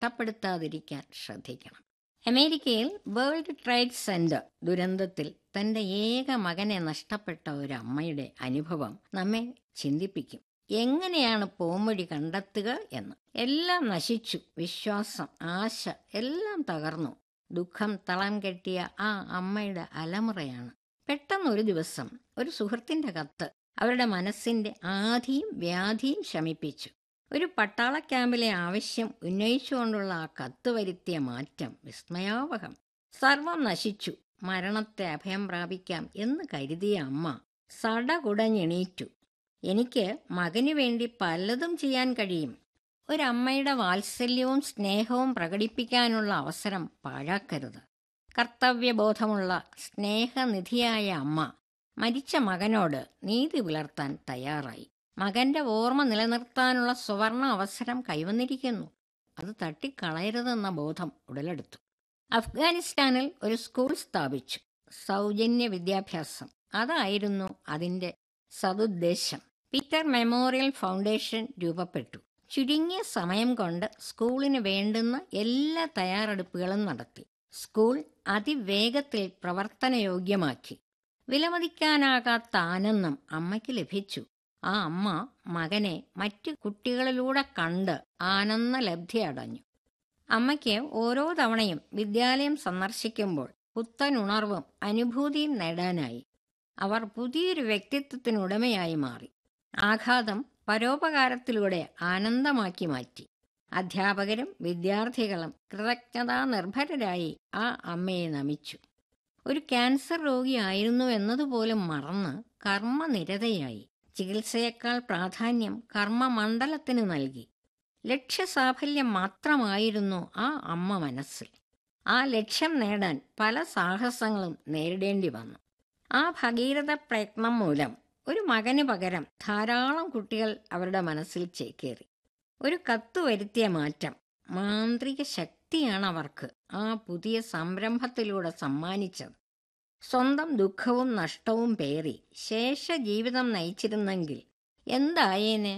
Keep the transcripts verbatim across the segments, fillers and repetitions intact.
നഷ്ടപ്പെടുത്താതിരിക്കാൻ ശ്രദ്ധിക്കണം. അമേരിക്കയിൽ world trade centre ദുരന്തത്തിൽ തന്റെ ഏക മകനെ നഷ്ടപ്പെട്ട ഒരു അമ്മയുടെ അനുഭവം നമ്മെ ചിന്തിപ്പിക്കും. എങ്ങനെയാണ് പോംവഴി കണ്ടെത്തുക എന്ന്. എല്ലാം നശിച്ചു, വിശ്വാസം, ആശ എല്ലാം തകർന്നു. ദുഃഖം തളം കെട്ടിയ ആ അമ്മയുടെ അലമുറയാണ്. പെട്ടെന്നൊരു ദിവസം ഒരു സുഹൃത്തിന്റെ കത്ത് അവരുടെ മനസ്സിന്റെ ആധിയും വ്യാധിയും ശമിപ്പിച്ചു. ഒരു പട്ടാള ക്യാമ്പിലെ ആവശ്യം ഉന്നയിച്ചുകൊണ്ടുള്ള ആ കത്ത് വരുത്തിയ മാറ്റം വിസ്മയാവഹം. സർവം നശിച്ചു, മരണത്തെ അഭയം പ്രാപിക്കാം എന്ന് കരുതിയ അമ്മ സടകുടഞ്ഞെണീറ്റു. എനിക്ക് മകന് വേണ്ടി പലതും ചെയ്യാൻ കഴിയും. ഒരമ്മയുടെ വാത്സല്യവും സ്നേഹവും പ്രകടിപ്പിക്കാനുള്ള അവസരം പാഴാക്കരുത്. കർത്തവ്യബോധമുള്ള സ്നേഹനിധിയായ അമ്മ മരിച്ച മകനോട് നീതി പുലർത്താൻ തയ്യാറായി. മകന്റെ ഓർമ്മ നിലനിർത്താനുള്ള സുവർണ അവസരം കൈവന്നിരിക്കുന്നു. അത് തട്ടിക്കളയരുതെന്ന ബോധം ഉടലെടുത്തു. അഫ്ഗാനിസ്ഥാനിൽ ഒരു സ്കൂൾ സ്ഥാപിച്ചു. സൗജന്യ വിദ്യാഭ്യാസം, അതായിരുന്നു അതിൻ്റെ സതുദ്ദേശം. പീറ്റർ മെമ്മോറിയൽ ഫൗണ്ടേഷൻ രൂപപ്പെട്ടു. ചുരുങ്ങിയ സമയം കൊണ്ട് സ്കൂളിന് വേണ്ടുന്ന എല്ലാ തയ്യാറെടുപ്പുകളും നടത്തി. സ്കൂൾ അതിവേഗത്തിൽ പ്രവർത്തനയോഗ്യമാക്കി. വിലമതിക്കാനാകാത്ത ആനന്ദം അമ്മയ്ക്ക് ലഭിച്ചു. ആ അമ്മ മകനെ മറ്റു കുട്ടികളിലൂടെ കണ്ട് ആനന്ദലബ്ധി അടഞ്ഞു. അമ്മയ്ക്ക് ഓരോ തവണയും വിദ്യാലയം സന്ദർശിക്കുമ്പോൾ പുത്തൻ ഉണർവും അനുഭൂതിയും നേടാനായി. അവർ പുതിയൊരു വ്യക്തിത്വത്തിനുടമയായി മാറി. ആഘാതം പരോപകാരത്തിലൂടെ ആനന്ദമാക്കി മാറ്റി. അധ്യാപകരും വിദ്യാർത്ഥികളും കൃതജ്ഞതാ നിർഭരരായി ആ അമ്മയെ നമിച്ചു. ഒരു ക്യാൻസർ രോഗിയായിരുന്നു എന്നതുപോലും മറന്ന് കർമ്മനിരതയായി. ചികിത്സയേക്കാൾ പ്രാധാന്യം കർമ്മമണ്ഡലത്തിന് നൽകി. ലക്ഷ്യസാഫല്യം മാത്രമായിരുന്നു ആ അമ്മ മനസ്സിൽ. ആ ലക്ഷ്യം നേടാൻ പല സാഹസങ്ങളും നേരിടേണ്ടി വന്നു. ആ ഭഗീരഥ പ്രയത്നം മൂലം ഒരു മകന് പകരം ധാരാളം കുട്ടികൾ അവരുടെ മനസ്സിൽ ചേക്കേറി. ഒരു കത്ത് വരുത്തിയ മാറ്റം, മാന്ത്രിക ശക്തിയാണ് അവർക്ക് ആ പുതിയ സംരംഭത്തിലൂടെ സമ്മാനിച്ചത്. സ്വന്തം ദുഃഖവും നഷ്ടവും പേറി ശേഷ ജീവിതം നയിച്ചിരുന്നെങ്കിൽ എന്തായേനെ?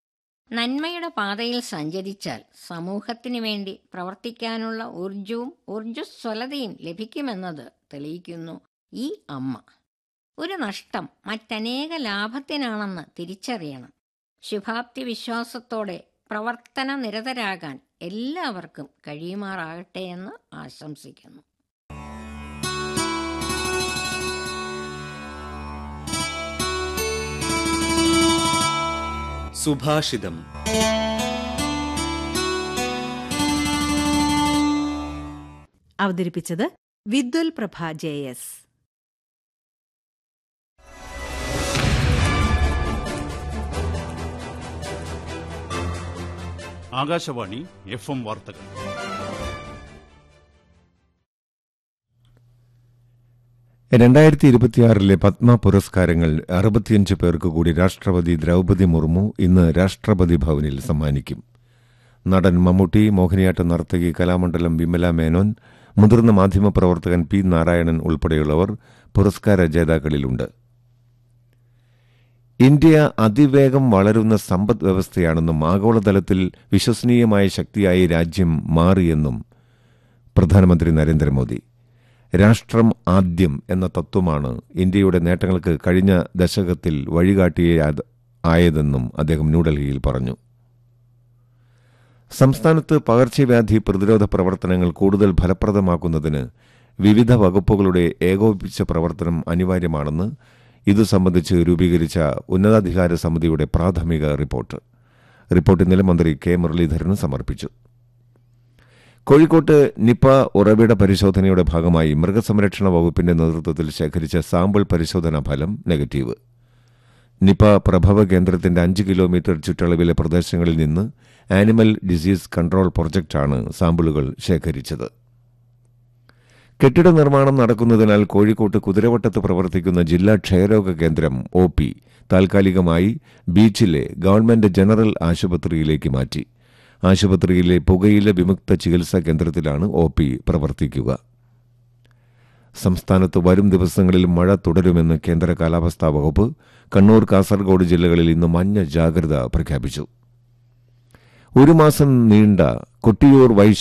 നന്മയുടെ പാതയിൽ സഞ്ചരിച്ചാൽ സമൂഹത്തിന് വേണ്ടി പ്രവർത്തിക്കാനുള്ള ഊർജവും ഊർജ്ജസ്വലതയും ലഭിക്കുമെന്നത് തെളിയിക്കുന്നു ഈ അമ്മ. ഒരു നഷ്ടം മറ്റനേക ലാഭത്തിനാണെന്ന് തിരിച്ചറിയണം. ശുഭാപ്തി വിശ്വാസത്തോടെ പ്രവർത്തന നിരതരാകാൻ എല്ലാവർക്കും കഴിയുമാറാകട്ടെ എന്ന് ആശംസിക്കുന്നു. സുഭാഷിതം. അവതരിപ്പിച്ചത് വിദ്വൽ പ്രഭ J S. Akashvani F M വാർത്തകൾ. രണ്ടായിരത്തി ഇരുപത്തിയാറിലെ പത്മ പുരസ്കാരങ്ങൾ അറുപത്തിയഞ്ച് പേർക്ക് കൂടി രാഷ്ട്രപതി ദ്രൌപദി മുർമു ഇന്ന് രാഷ്ട്രപതി ഭവനിൽ സമ്മാനിക്കും. നടൻ മമ്മൂട്ടി, മോഹിനിയാട്ട നർത്തകി കലാമണ്ഡലം വിമല മേനോൻ, മുതിർന്ന മാധ്യമപ്രവർത്തകൻ പി നാരായണൻ ഉൾപ്പെടെയുള്ളവർ പുരസ്കാര ജേതാക്കളിലുണ്ട്. ഇന്ത്യ അതിവേഗം വളരുന്ന സമ്പദ് വ്യവസ്ഥയാണെന്നും ആഗോളതലത്തിൽ വിശ്വസനീയമായ ശക്തിയായി രാജ്യം മാറിയെന്നും പ്രധാനമന്ത്രി നരേന്ദ്രമോദി. രാഷ്ട്രം ആദ്യം എന്ന തത്വമാണ് ഇന്ത്യയുടെ നേട്ടങ്ങൾക്ക് കഴിഞ്ഞ ദശകത്തിൽ വഴികാട്ടിയായതെന്നും അദ്ദേഹം ന്യൂഡൽഹിയിൽ പറഞ്ഞു. സംസ്ഥാനത്ത് പകർച്ചവ്യാധി പ്രതിരോധ പ്രവർത്തനങ്ങൾ കൂടുതൽ ഫലപ്രദമാക്കുന്നതിന് വിവിധ വകുപ്പുകളുടെ ഏകോപിപ്പിച്ച പ്രവർത്തനം അനിവാര്യമാണെന്ന് ഇതു സംബന്ധിച്ച് രൂപീകരിച്ച ഉന്നതാധികാര സമിതിയുടെ പ്രാഥമിക റിപ്പോർട്ട് റിപ്പോർട്ട് ഇന്നലെ മന്ത്രി കെ മുരളീധരന് സമർപ്പിച്ചു. കോഴിക്കോട്ട് നിപ ഉറവിട പരിശോധനയുടെ ഭാഗമായി മൃഗസംരക്ഷണ വകുപ്പിന്റെ നേതൃത്വത്തിൽ ശേഖരിച്ച സാമ്പിൾ പരിശോധനാ ഫലം നെഗറ്റീവ്. നിപ പ്രഭവ കേന്ദ്രത്തിന്റെ അഞ്ച് കിലോമീറ്റർ ചുറ്റളവിലെ പ്രദേശങ്ങളിൽ നിന്ന് ആനിമൽ ഡിസീസ് കൺട്രോൾ പ്രൊജക്ടാണ് സാമ്പിളുകൾ ശേഖരിച്ചത്. കെട്ടിട നിർമ്മാണം നടക്കുന്നതിനാൽ കോഴിക്കോട്ട് കുതിരവട്ടത്ത് പ്രവർത്തിക്കുന്ന ജില്ലാ ക്ഷയരോഗ കേന്ദ്രം ഒ പി താൽക്കാലികമായി ബീച്ചിലെ ഗവൺമെന്റ് ജനറൽ ആശുപത്രിയിലേക്ക് മാറ്റി. ആശുപത്രിയിലെ പുകയില വിമുക്ത ചികിത്സാ കേന്ദ്രത്തിലാണ് ഒ പി പ്രവർത്തിക്കുക. സംസ്ഥാനത്ത് വരും ദിവസങ്ങളിൽ മഴ തുടരുമെന്ന് കേന്ദ്ര കാലാവസ്ഥാ വകുപ്പ്. കണ്ണൂർ, കാസർഗോഡ് ജില്ലകളിൽ ഇന്ന് മഞ്ഞ ജാഗ്രത പ്രഖ്യാപിച്ചു. ഒരു മാസം നീണ്ട കൊട്ടിയൂർ വൈ